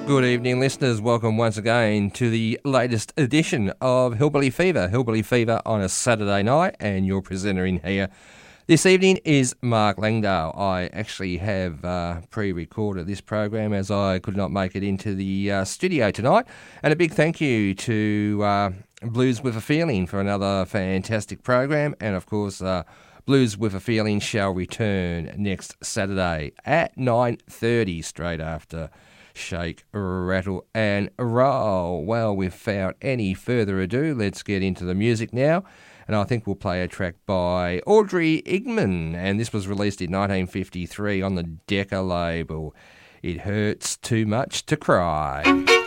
Good evening, listeners. Welcome once again to the latest edition of Hillbilly Fever. Hillbilly Fever on a Saturday night, and your presenter in here this evening is Mark Langdale. I actually have pre-recorded this program as I could not make it into the studio tonight. And a big thank you to Blues With a Feeling for another fantastic program. And of course, Blues With a Feeling shall return next Saturday at 9:30, straight after Shake, Rattle and Roll. Well, without any further ado, let's get into the music now. And I think we'll play a track by Audrey Igman. And this was released in 1953 on the Decca label. It Hurts Too Much to Cry.